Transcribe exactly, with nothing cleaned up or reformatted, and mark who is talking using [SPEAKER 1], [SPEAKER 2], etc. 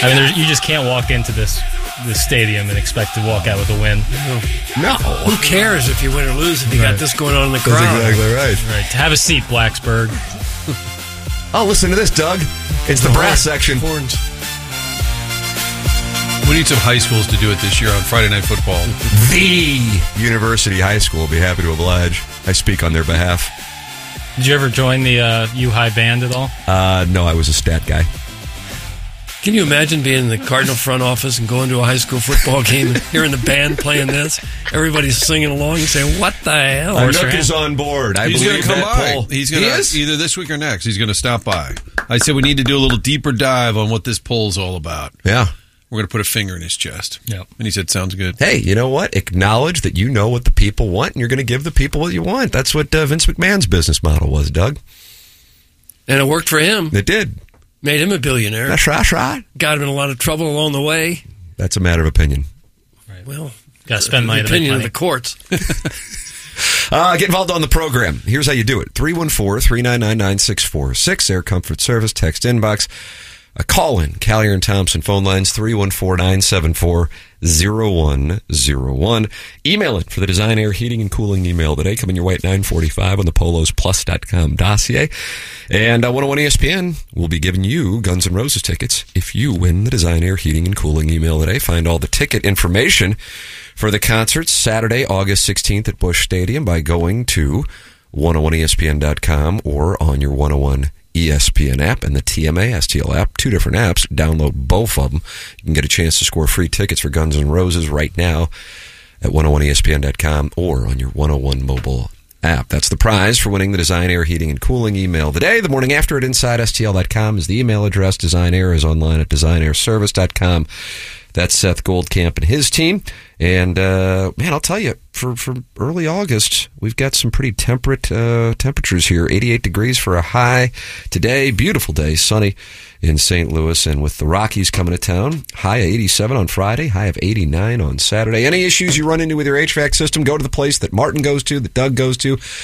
[SPEAKER 1] I mean, there's, you just can't walk into this this stadium and expect to walk out with a win.
[SPEAKER 2] No.
[SPEAKER 3] Who cares if you win or lose if you
[SPEAKER 1] Right.
[SPEAKER 3] got this going on in the crowd?
[SPEAKER 2] That's exactly right.
[SPEAKER 1] Right. Have a seat, Blacksburg.
[SPEAKER 2] Oh, listen to this, Doug. It's the brass section.
[SPEAKER 3] Horns.
[SPEAKER 4] We need some high schools to do it this year on Friday Night Football.
[SPEAKER 2] The University High School will be happy to oblige. I speak on their behalf.
[SPEAKER 1] Did you ever join the uh, U-High band at all?
[SPEAKER 2] Uh, no, I was a stat guy.
[SPEAKER 3] Can you imagine being in the Cardinal front office and going to a high school football game and hearing the band playing this? Everybody's singing along and saying, what the hell?
[SPEAKER 2] Anook is on board. I
[SPEAKER 4] He's going
[SPEAKER 2] believe
[SPEAKER 4] to come
[SPEAKER 2] that
[SPEAKER 4] by.
[SPEAKER 2] poll.
[SPEAKER 4] He's going
[SPEAKER 2] He
[SPEAKER 4] to
[SPEAKER 2] is?
[SPEAKER 4] either this week or next. He's going to stop by. I said we need to do a little deeper dive on what this poll's all about.
[SPEAKER 2] Yeah.
[SPEAKER 4] We're going to put a finger in his chest.
[SPEAKER 1] Yep.
[SPEAKER 4] And he said, sounds good.
[SPEAKER 2] Hey, you know what? Acknowledge that you know what the people want, and you're going to give the people what you want. That's what uh, Vince McMahon's business model was, Doug.
[SPEAKER 3] And it worked for him.
[SPEAKER 2] It did.
[SPEAKER 3] Made him a billionaire.
[SPEAKER 2] That's right, that's right.
[SPEAKER 3] Got him in a lot of trouble along the way.
[SPEAKER 2] That's a matter of opinion.
[SPEAKER 3] Well,
[SPEAKER 1] Got to spend money
[SPEAKER 3] the
[SPEAKER 1] to make
[SPEAKER 3] opinion
[SPEAKER 1] money.
[SPEAKER 3] of the courts.
[SPEAKER 2] Uh, get involved on the program. Here's how you do it. three one four, three nine nine, nine six four six. Air Comfort Service. Text inbox. A call in. Callier and Thompson phone lines three one four, nine seven four, zero one zero one. Email it for the Design Air Heating and Cooling email today. Coming your way at nine forty-five on the polos plus dot com dossier. And uh, one oh one E S P N will be giving you Guns N' Roses tickets if you win the Design Air Heating and Cooling email today. Find all the ticket information for the concerts Saturday, August sixteenth at Busch Stadium by going to one oh one E S P N dot com or on your one oh one E S P N app and the T M A S T L app. Two different apps. Download both of them. You can get a chance to score free tickets for Guns N' Roses right now at one oh one E S P N dot com or on your one oh one mobile app. That's the prize for winning the Design Air Heating and Cooling email today. The morning after at inside S T L dot com is the email address. Design Air is online at design air service dot com. That's Seth Goldcamp and his team. And, uh, man, I'll tell you, for, for early August, we've got some pretty temperate uh, temperatures here. eighty-eight degrees for a high today. Beautiful day, sunny in Saint Louis. And with the Rockies coming to town, high of eighty-seven on Friday, high of eighty-nine on Saturday. Any issues you run into with your H V A C system, go to the place that Martin goes to, that Doug goes to.